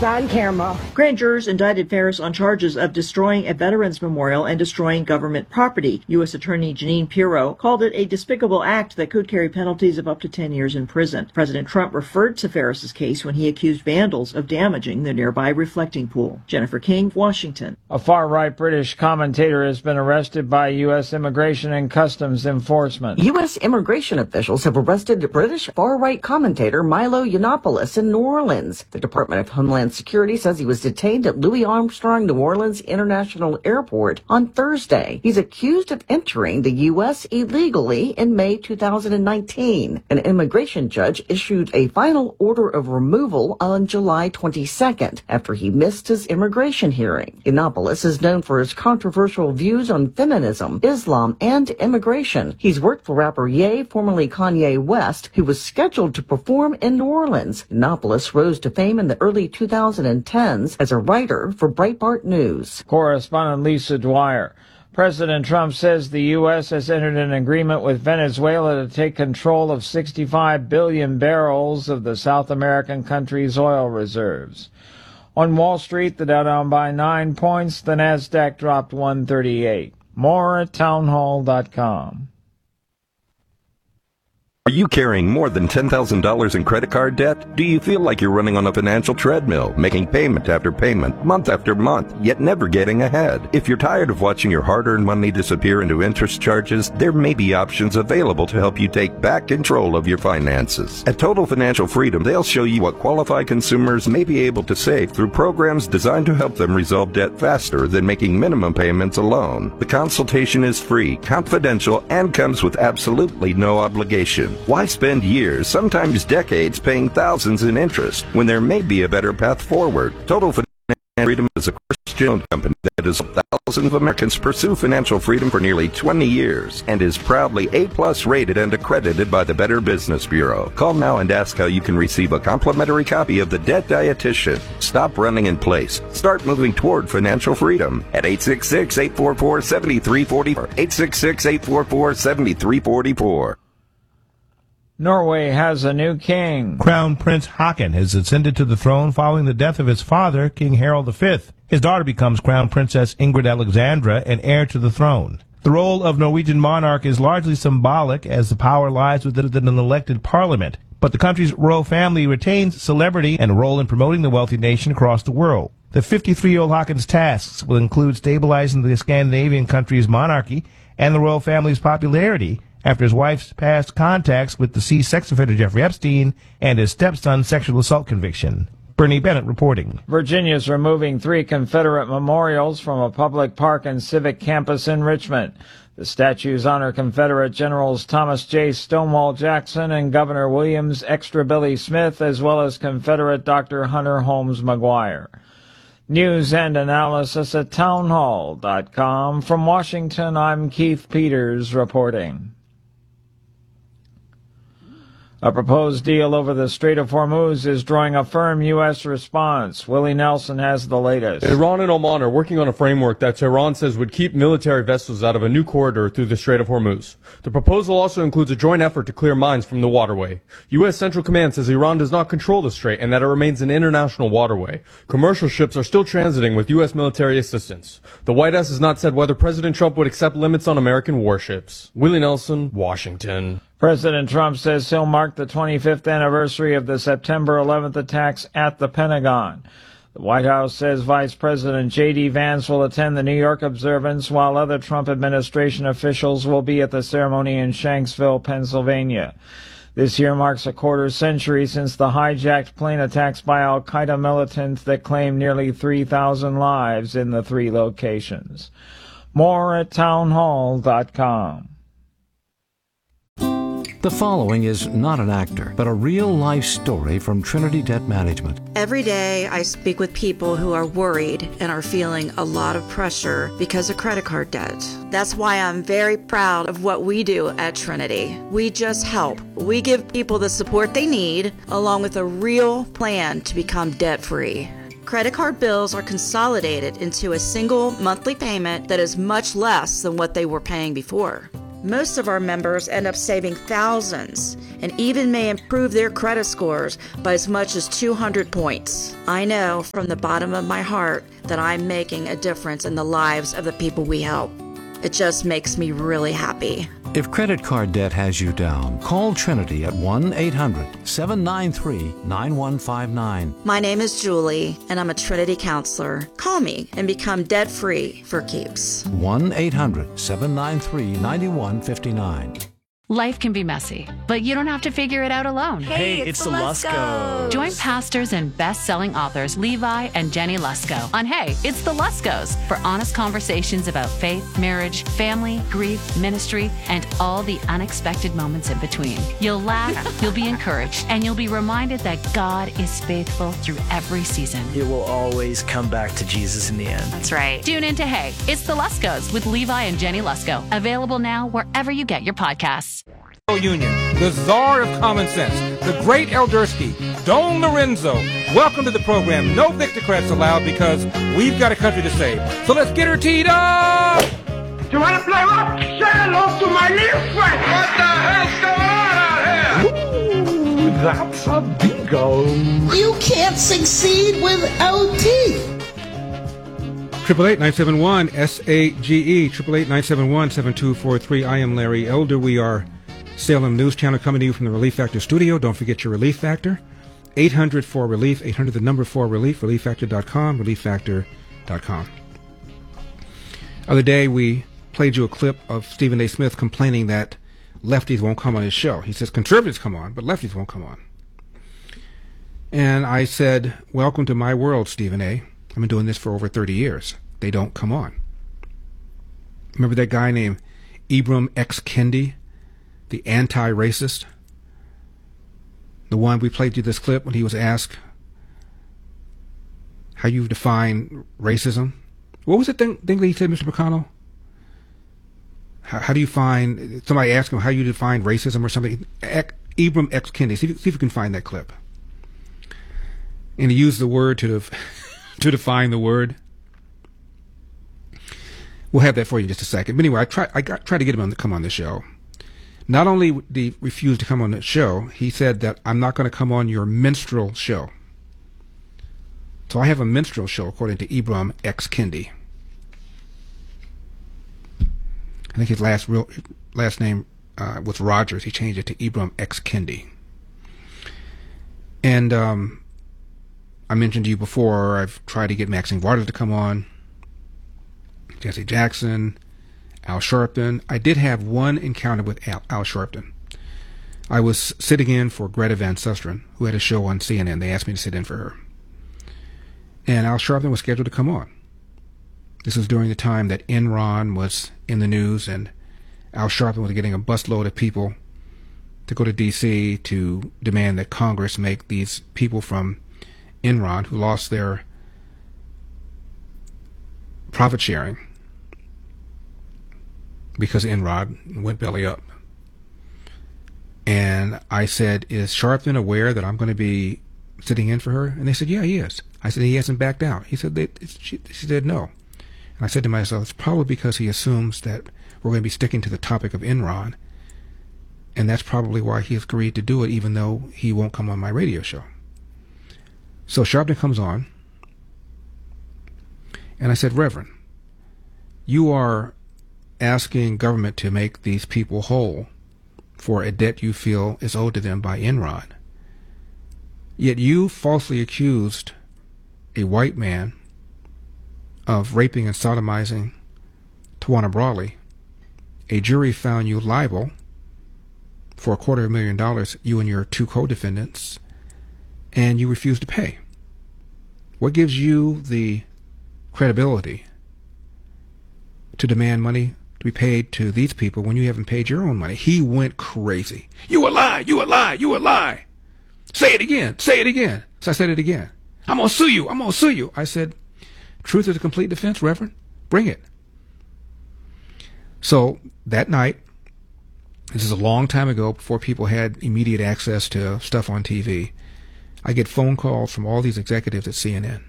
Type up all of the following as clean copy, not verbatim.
on camera. Grand jurors indicted Ferris on charges of destroying a veterans memorial and destroying government property. U.S. Attorney Jeanine Pirro called it a despicable act that could carry penalties of up to 10 years in prison. President Trump referred to Ferris's case when he accused vandals of damaging the nearby reflecting pool. Jennifer King, Washington. A far-right British commentator has been arrested by U.S. Immigration and Customs Enforcement. U.S. immigration officials have arrested British far-right commentator Milo Yiannopoulos in New Orleans. The Department of Homeland Security says he was detained at Louis Armstrong New Orleans International Airport on Thursday. He's accused of entering the U.S. illegally in May 2019. An immigration judge issued a final order of removal on July 22nd after he missed his immigration hearing. Yiannopoulos is known for his controversial views on feminism, Islam, and immigration. He's worked for rapper Ye, formerly Kanye West, who was scheduled to perform in New Orleans. Yiannopoulos rose to fame in the early 2010s as a writer for Breitbart News. Correspondent Lisa Dwyer. President Trump says the U.S. has entered an agreement with Venezuela to take control of 65 billion barrels of the South American country's oil reserves. On Wall Street, the Dow down by 9 points, the Nasdaq dropped 138. More at townhall.com. Are you carrying more than $10,000 in credit card debt? Do you feel like you're running on a financial treadmill, making payment after payment, month after month, yet never getting ahead? If you're tired of watching your hard-earned money disappear into interest charges, there may be options available to help you take back control of your finances. At Total Financial Freedom, they'll show you what qualified consumers may be able to save through programs designed to help them resolve debt faster than making minimum payments alone. The consultation is free, confidential, and comes with absolutely no obligation. Why spend years, sometimes decades, paying thousands in interest when there may be a better path forward? Total Financial Freedom is a Christian-owned company that has helped thousands of Americans pursue financial freedom for nearly 20 years and is proudly A+ rated and accredited by the Better Business Bureau. Call now and ask how you can receive a complimentary copy of The Debt Dietitian. Stop running in place. Start moving toward financial freedom at 866-844-7344. 866-844-7344. Norway has a new king. Crown Prince Haakon has ascended to the throne following the death of his father, King Harald V. His daughter becomes Crown Princess Ingrid Alexandra and heir to the throne. The role of Norwegian monarch is largely symbolic, as the power lies within an elected parliament. But the country's royal family retains celebrity and a role in promoting the wealthy nation across the world. The 53-year-old Haakon's tasks will include stabilizing the Scandinavian country's monarchy and the royal family's popularity after his wife's past contacts with deceased sex offender Jeffrey Epstein and his stepson's sexual assault conviction. Bernie Bennett reporting. Virginia's removing 3 Confederate memorials from a public park and civic campus in Richmond. The statues honor Confederate Generals Thomas J. Stonewall Jackson and Governor Williams Extra Billy Smith, as well as Confederate Dr. Hunter Holmes McGuire. News and analysis at townhall.com. From Washington, I'm Keith Peters reporting. A proposed deal over the Strait of Hormuz is drawing a firm U.S. response. Willie Nelson has the latest. Iran and Oman are working on a framework that Tehran says would keep military vessels out of a new corridor through the Strait of Hormuz. The proposal also includes a joint effort to clear mines from the waterway. U.S. Central Command says Iran does not control the strait and that it remains an international waterway. Commercial ships are still transiting with U.S. military assistance. The White House has not said whether President Trump would accept limits on American warships. Willie Nelson, Washington. President Trump says he'll mark the 25th anniversary of the September 11th attacks at the Pentagon. The White House says Vice President J.D. Vance will attend the New York observance, while other Trump administration officials will be at the ceremony in Shanksville, Pennsylvania. This year marks a quarter century since the hijacked plane attacks by al-Qaeda militants that claimed nearly 3,000 lives in the 3 locations. More at townhall.com. The following is not an actor, but a real-life story from Trinity Debt Management. Every day I speak with people who are worried and are feeling a lot of pressure because of credit card debt. That's why I'm very proud of what we do at Trinity. We just help. We give people the support they need, along with a real plan to become debt-free. Credit card bills are consolidated into a single monthly payment that is much less than what they were paying before. Most of our members end up saving thousands and even may improve their credit scores by as much as 200 points. I know from the bottom of my heart that I'm making a difference in the lives of the people we help. It just makes me really happy. If credit card debt has you down, call Trinity at 1-800-793-9159. My name is Julie, and I'm a Trinity counselor. Call me and become debt-free for keeps. 1-800-793-9159. Life can be messy, but you don't have to figure it out alone. Hey, it's the Luskos. Join pastors and best-selling authors Levi and Jenny Lusko on Hey, It's the Luskos for honest conversations about faith, marriage, family, grief, ministry, and all the unexpected moments in between. You'll laugh, you'll be encouraged, and you'll be reminded that God is faithful through every season. It will always come back to Jesus in the end. That's right. Tune in to Hey, It's the Luskos with Levi and Jenny Lusko. Available now wherever you get your podcasts. Union, the czar of common sense, the great Eldersky, Don Lorenzo. Welcome to the program. No Victocrats allowed because we've got a country to save. So let's get her teed up! You want to play rock? Say hello to my little friend. What the hell's going on out here? Ooh, that's a bingo. You can't succeed without teeth. 888-971-SAGE, 888-971-7243. I am Larry Elder. We are Salem News Channel coming to you from the Relief Factor studio. Don't forget your Relief Factor. 800-4RELIEF, 800 the number 4RELIEF, ReliefFactor.com, ReliefFactor.com. Other day we played you a clip of Stephen A. Smith complaining that lefties won't come on his show. He says conservatives come on, but lefties won't come on. And I said, welcome to my world, Stephen A. I've been doing this for over 30 years. They don't come on. Remember that guy named Ibram X. Kendi, the anti-racist? The one we played you this clip when he was asked how you define racism. What was the thing that he said, Mr. McConnell? How do you find, somebody asked him how you define racism or something. Ibram X. Kendi. See if you can find that clip. And he used the word to define the word. We'll have that for you in just a second. But anyway, I tried to get him to come on the show. Not only did he refuse to come on the show, he said that I'm not going to come on your minstrel show. So I have a minstrel show, according to Ibram X. Kendi. I think his last name was Rogers. He changed it to Ibram X. Kendi. And I mentioned to you before, I've tried to get Maxine Waters to come on, Jesse Jackson, Al Sharpton. I did have one encounter with Al Sharpton. I was sitting in for Greta Van Susteren, who had a show on CNN. They asked me to sit in for her. And Al Sharpton was scheduled to come on. This was during the time that Enron was in the news, and Al Sharpton was getting a busload of people to go to D.C. to demand that Congress make these people from Enron, who lost their profit sharing because Enron went belly up. And I said, is Sharpton aware that I'm going to be sitting in for her? And they said, yeah, he is. I said, he hasn't backed out. He said, she said no. And I said to myself, it's probably because he assumes that we're going to be sticking to the topic of Enron, and that's probably why he has agreed to do it, even though he won't come on my radio show. So Sharpton comes on, and I said, Reverend, you are asking government to make these people whole for a debt you feel is owed to them by Enron. Yet you falsely accused a white man of raping and sodomizing Tawana Brawley. A jury found you liable for $250,000, you and your two co-defendants, and you refused to pay. What gives you the credibility to demand money to be paid to these people when you haven't paid your own money? He went crazy. You a lie, you a lie, you a lie. Say it again, say it again. So I said it again. I'm going to sue you, I'm going to sue you. I said, truth is a complete defense, Reverend. Bring it. So that night, this is a long time ago, before people had immediate access to stuff on TV, I get phone calls from all these executives at CNN.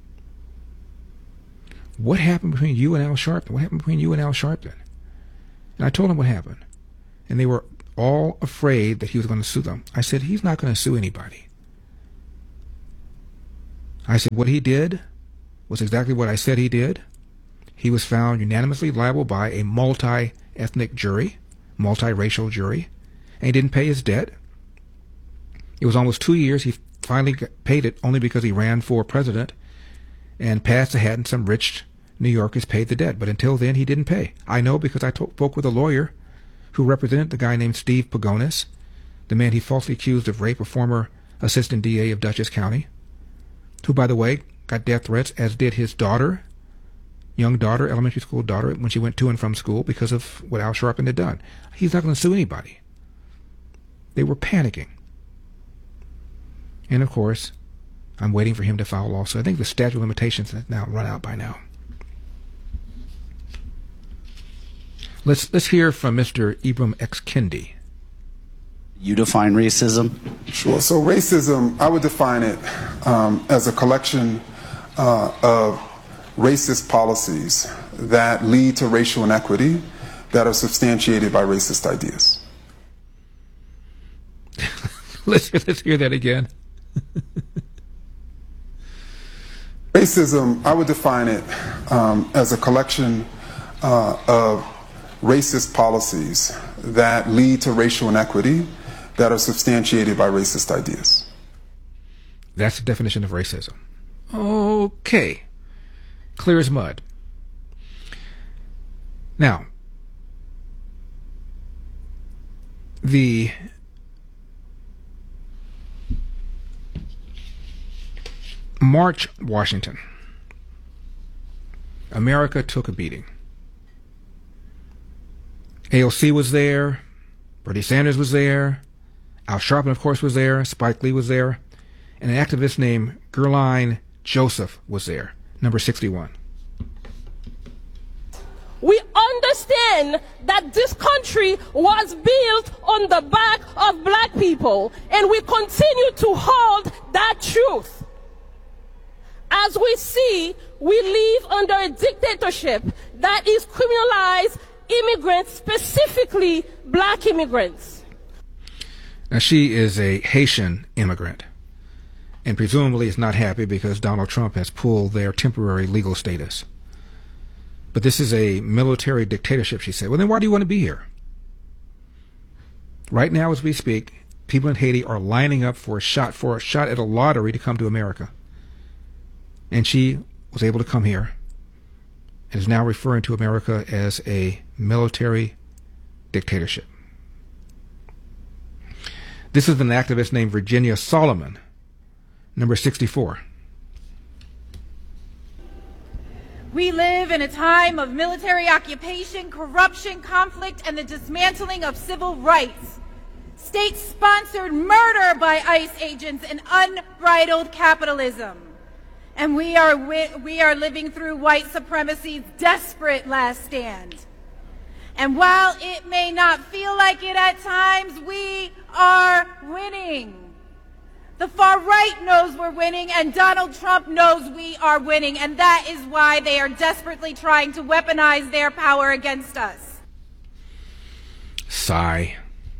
What happened between you and Al Sharpton? What happened between you and Al Sharpton? And I told him what happened. And they were all afraid that he was going to sue them. I said, he's not going to sue anybody. I said, what he did was exactly what I said he did. He was found unanimously liable by a multi-ethnic jury, multiracial jury, and he didn't pay his debt. It was almost 2 years. He finally paid it only because he ran for president and passed the hat, and some rich New Yorkers paid the debt. But until then, he didn't pay. I know because I spoke with a lawyer who represented the guy named Steve Pagonis, the man he falsely accused of rape, a former assistant DA of Dutchess County, who, by the way, got death threats, as did his daughter, young daughter, elementary school daughter, when she went to and from school because of what Al Sharpton had done. He's not going to sue anybody. They were panicking. And, of course, I'm waiting for him to file a lawsuit. I think the statute of limitations has now run out by now. Let's hear from Mr. Ibram X. Kendi. You define racism? Sure. So racism, I would define it as a collection of racist policies that lead to racial inequity that are substantiated by racist ideas. Let's hear that again. Racism, I would define it as a collection of racist policies that lead to racial inequity that are substantiated by racist ideas. That's the definition of racism. Okay. Clear as mud. Now, the March, Washington. America took a beating. AOC was there. Bernie Sanders was there. Al Sharpton, of course, was there. Spike Lee was there. And an activist named Gurline Joseph was there, number 61. We understand that this country was built on the back of black people, and we continue to hold that truth. As we see, we live under a dictatorship that is criminalized immigrants, specifically black immigrants. Now, she is a Haitian immigrant, and presumably is not happy because Donald Trump has pulled their temporary legal status. But this is a military dictatorship, she said. Well, then why do you want to be here? Right now, as we speak, people in Haiti are lining up for a shot at a lottery to come to America. And she was able to come here and is now referring to America as a military dictatorship. This is an activist named Virginia Solomon, number 64. We live in a time of military occupation, corruption, conflict, and the dismantling of civil rights. State-sponsored murder by ICE agents and unbridled capitalism. And we are living through white supremacy's desperate last stand. And while it may not feel like it at times, we are winning. The far right knows we're winning, and Donald Trump knows we are winning, and that is why they are desperately trying to weaponize their power against us. Sigh.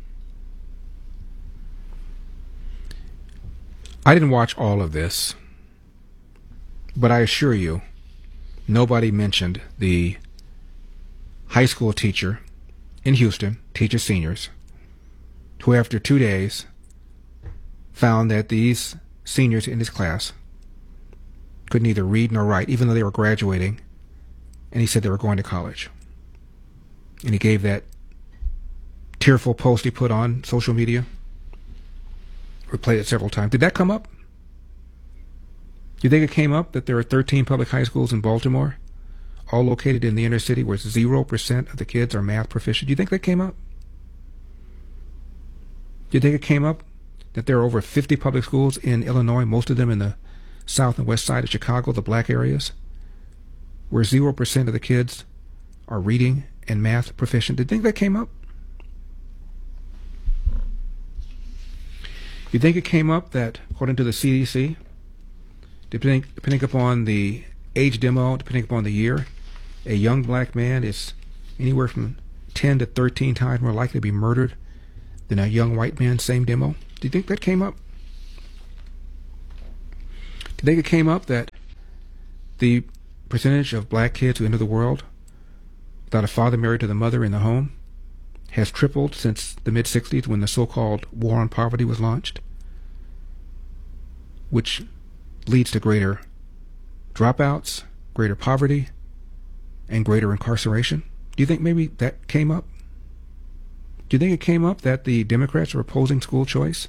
I didn't watch all of this, but I assure you, nobody mentioned the high school teacher in Houston, teacher seniors, who after 2 days found that these seniors in his class could neither read nor write, even though they were graduating, and he said they were going to college. And he gave that tearful post he put on social media. We played it several times. Did that come up? Do you think it came up that there are 13 public high schools in Baltimore, all located in the inner city, where 0% of the kids are math proficient? Do you think that came up? Do you think it came up that there are over 50 public schools in Illinois, most of them in the south and west side of Chicago, the black areas, where 0% of the kids are reading and math proficient? Do you think that came up? You think it came up that, according to the CDC, depending upon the age demo, depending upon the year, a young black man is anywhere from 10 to 13 times more likely to be murdered than a young white man, same demo? Do you think that came up? Do you think it came up that the percentage of black kids who enter the world without a father married to the mother in the home has tripled since the mid-60s when the so-called war on poverty was launched, which leads to greater dropouts, greater poverty, and greater incarceration? Do you think maybe that came up? Do you think it came up that the Democrats are opposing school choice?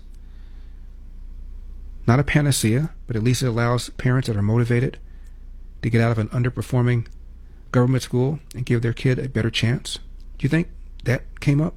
Not a panacea, but at least it allows parents that are motivated to get out of an underperforming government school and give their kid a better chance. Do you think that came up?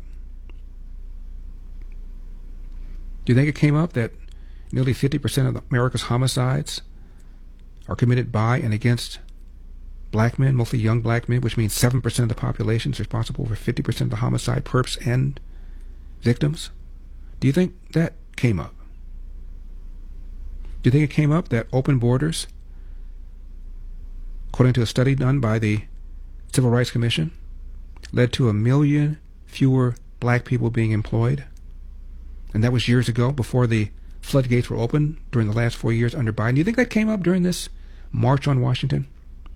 Do you think it came up that nearly 50% of America's homicides are committed by and against black men, mostly young black men, which means 7% of the population is responsible for 50% of the homicide, perps, and victims? Do you think that came up? Do you think it came up that open borders, according to a study done by the Civil Rights Commission, led to 1 million fewer black people being employed? And that was years ago, before the floodgates were open during the last 4 years under Biden. Do you think that came up during this March on Washington?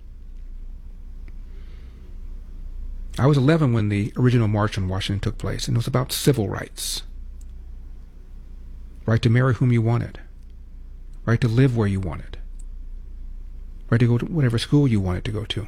I was 11 when the original March on Washington took place, and it was about civil rights. Right to marry whom you wanted. Right to live where you wanted. Right to go to whatever school you wanted to go to.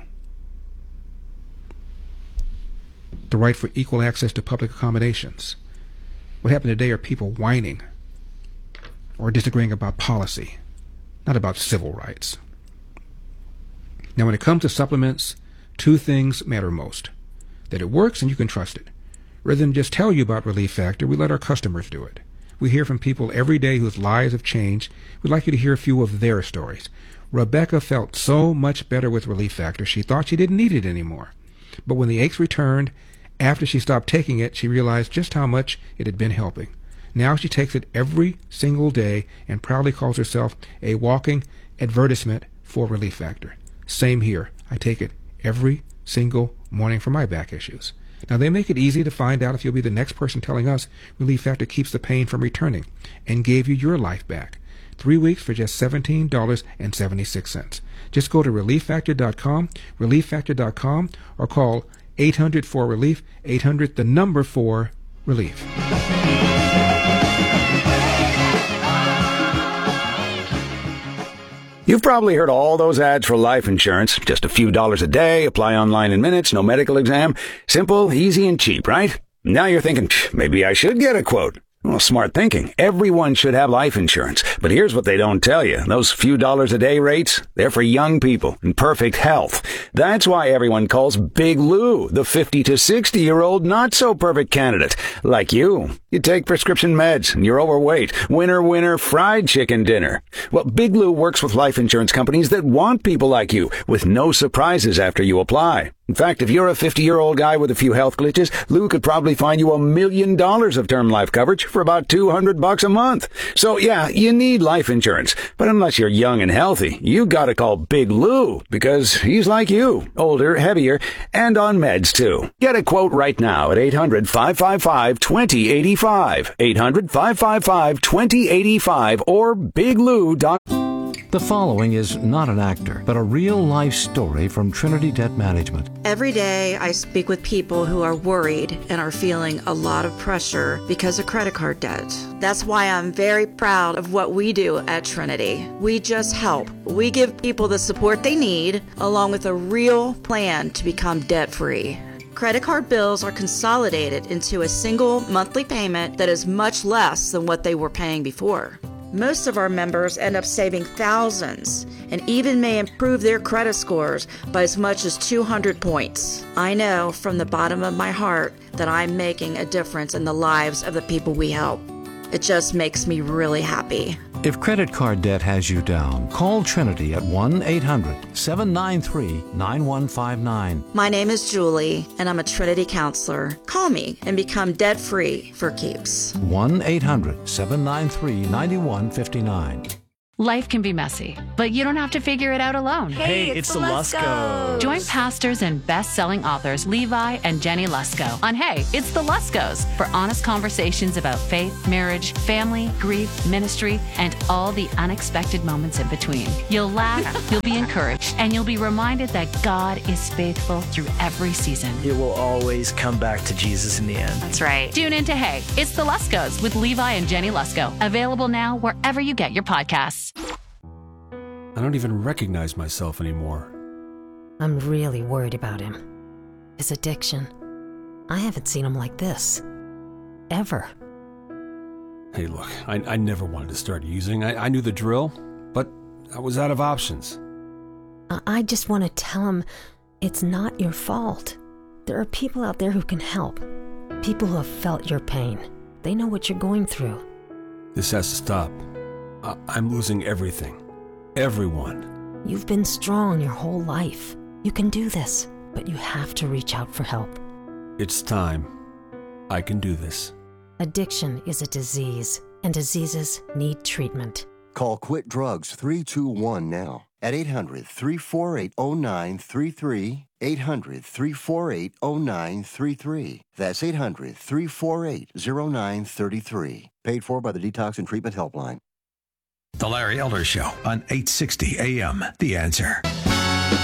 The right for equal access to public accommodations. What happened today are people whining or disagreeing about policy, not about civil rights. Now, when it comes to supplements, two things matter most. That it works and you can trust it. Rather than just tell you about Relief Factor, we let our customers do it. We hear from people every day whose lives have changed. We'd like you to hear a few of their stories. Rebecca felt so much better with Relief Factor, she thought she didn't need it anymore. But when the aches returned, after she stopped taking it, she realized just how much it had been helping. Now she takes it every single day and proudly calls herself a walking advertisement for Relief Factor. Same here. I take it every single morning for my back issues. Now, they make it easy to find out if you'll be the next person telling us Relief Factor keeps the pain from returning and gave you your life back. 3 weeks for just $17.76. Just go to ReliefFactor.com, ReliefFactor.com, or call 800-4-RELIEF, 800-4-RELIEF. You've probably heard all those ads for life insurance. Just a few dollars a day, apply online in minutes, no medical exam. Simple, easy, and cheap, right? Now you're thinking, maybe I should get a quote. Well, smart thinking. Everyone should have life insurance. But here's what they don't tell you. Those few dollars a day rates, they're for young people in perfect health. That's why everyone calls Big Lou the 50 to 60-year-old not-so-perfect candidate. Like you. You take prescription meds and you're overweight. Winner, fried chicken dinner. Well, Big Lou works with life insurance companies that want people like you, with no surprises after you apply. In fact, if you're a 50-year-old guy with a few health glitches, Lou could probably find you $1 million of term life coverage for about $200 a month. So yeah, you need life insurance. But unless you're young and healthy, you gotta call Big Lou, because he's like you, older, heavier, and on meds too. Get a quote right now at 800-555-2085. 800-555-2085 or biglou.com. The following is not an actor, but a real-life story from Trinity Debt Management. Every day I speak with people who are worried and are feeling a lot of pressure because of credit card debt. That's why I'm very proud of what we do at Trinity. We just help. We give people the support they need, along with a real plan to become debt-free. Credit card bills are consolidated into a single monthly payment that is much less than what they were paying before. Most of our members end up saving thousands and even may improve their credit scores by as much as 200 points. I know from the bottom of my heart that I'm making a difference in the lives of the people we help. It just makes me really happy. If credit card debt has you down, call Trinity at 1-800-793-9159. My name is Julie, and I'm a Trinity counselor. Call me and become debt-free for keeps. 1-800-793-9159. Life can be messy, but you don't have to figure it out alone. Hey, it's the Luskos. Join pastors and best-selling authors Levi and Jenny Lusko on Hey, It's the Luskos for honest conversations about faith, marriage, family, grief, ministry, and all the unexpected moments in between. You'll laugh, you'll be encouraged, and you'll be reminded that God is faithful through every season. It will always come back to Jesus in the end. That's right. Tune in to Hey, It's the Luskos with Levi and Jenny Lusko. Available now wherever you get your podcasts. I don't even recognize myself anymore. I'm really worried about him. His addiction. I haven't seen him like this. Ever. Hey, look, I never wanted to start using. I knew the drill, but I was out of options. I just want to tell him it's not your fault. There are people out there who can help. People who have felt your pain. They know what you're going through. This has to stop. I'm losing everything. Everyone. You've been strong your whole life. You can do this, but you have to reach out for help. It's time. I can do this. Addiction is a disease, and diseases need treatment. Call Quit Drugs 321 now at 800-348-0933, 800-348-0933. That's 800-348-0933. Paid for by the Detox and Treatment Helpline. The Larry Elder Show on 860 AM. The Answer.